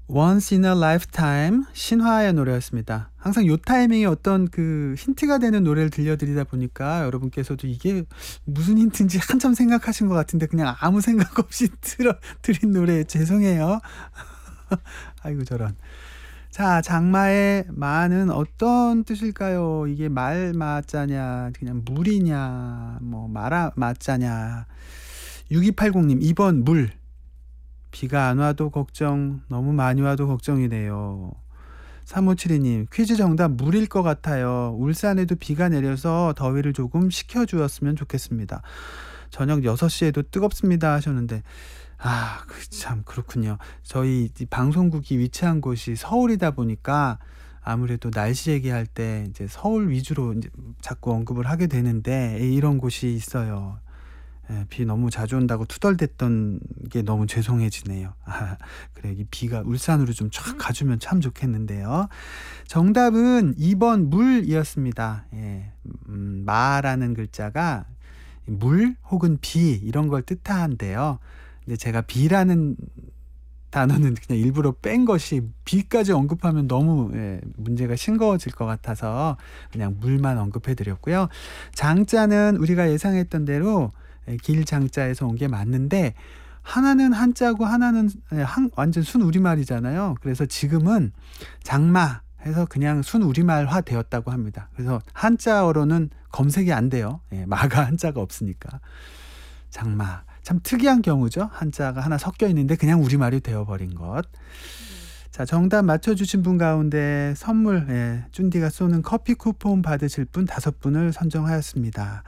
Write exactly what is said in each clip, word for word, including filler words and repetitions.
Once in a Lifetime 신화의 노래였습니다. 항상 요 타이밍에 어떤 그 힌트가 되는 노래를 들려드리다 보니까 여러분께서도 이게 무슨 힌트인지 한참 생각하신 것 같은데 그냥 아무 생각 없이 들어 드린 노래 죄송해요. 아이고 저런. 자, 장마의 마는 어떤 뜻일까요? 이게 말 마자냐, 그냥 물이냐, 뭐 마라 마자냐. 육이팔공님 이 번 물. 비가 안 와도 걱정, 너무 많이 와도 걱정이네요. 삼오칠이님 퀴즈 정답 물일 것 같아요. 울산에도 비가 내려서 더위를 조금 식혀주었으면 좋겠습니다. 저녁 여섯 시에도 뜨겁습니다 하셨는데 아, 그 참 그렇군요. 저희 이 방송국이 위치한 곳이 서울이다 보니까 아무래도 날씨 얘기할 때 이제 서울 위주로 이제 자꾸 언급을 하게 되는데 이런 곳이 있어요. 예, 비 너무 자주 온다고 투덜댔던 게 너무 죄송해지네요. 아, 그래, 이 비가 울산으로 좀 촥 가주면 참 좋겠는데요. 정답은 이 번 물이었습니다. 예, 음, 마라는 글자가 물 혹은 비 이런 걸 뜻하는데요. 근데 제가 비라는 단어는 그냥 일부러 뺀 것이 비까지 언급하면 너무 예, 문제가 싱거워질 것 같아서 그냥 물만 언급해 드렸고요. 장자는 우리가 예상했던 대로 예, 길 장자에서 온 게 맞는데 하나는 한자고 하나는 예, 한, 완전 순 우리말이잖아요. 그래서 지금은 장마 해서 그냥 순 우리말화 되었다고 합니다. 그래서 한자어로는 검색이 안 돼요. 예, 마가 한자가 없으니까. 장마. 참 특이한 경우죠. 한자가 하나 섞여 있는데 그냥 우리말이 되어버린 것. 자, 정답 맞춰주신 분 가운데 선물 예, 쭌디가 쏘는 커피 쿠폰 받으실 분 다섯 분을 선정하였습니다.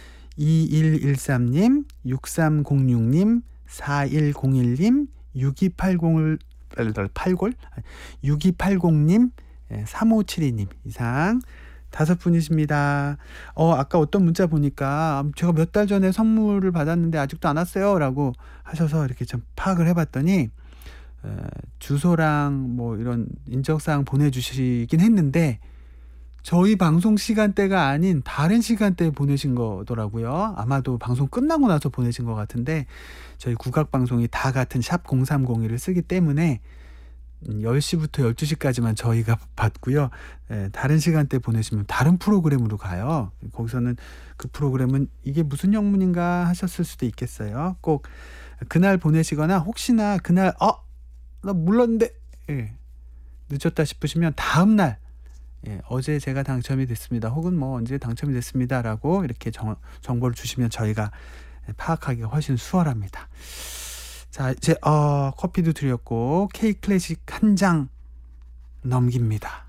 이일일삼님, 육삼공육님, 사일공일님, 육이팔공을 팔골 육이팔공님, 삼오칠이님 이상 다섯 분이십니다. 어, 아까 어떤 문자 보니까 제가 몇 달 전에 선물을 받았는데 아직도 안 왔어요 라고 하셔서 이렇게 좀 파악을 해봤더니 에, 주소랑 뭐 이런 인적사항 보내주시긴 했는데 저희 방송 시간대가 아닌 다른 시간대에 보내신 거더라고요. 아마도 방송 끝나고 나서 보내신 것 같은데 저희 국악방송이 다 같은 샵 공삼공일을 쓰기 때문에 열 시부터 열두 시까지만 저희가 받고요. 예, 다른 시간대 보내시면 다른 프로그램으로 가요. 거기서는 그 프로그램은 이게 무슨 영문인가 하셨을 수도 있겠어요. 꼭 그날 보내시거나 혹시나 그날 어? 나 몰랐는데 예, 늦었다 싶으시면 다음날 예, 어제 제가 당첨이 됐습니다. 혹은 뭐 언제 당첨이 됐습니다. 라고 이렇게 정, 정보를 주시면 저희가 파악하기가 훨씬 수월합니다. 자, 이제 어, 커피도 드렸고 K 클래식 한 장 넘깁니다.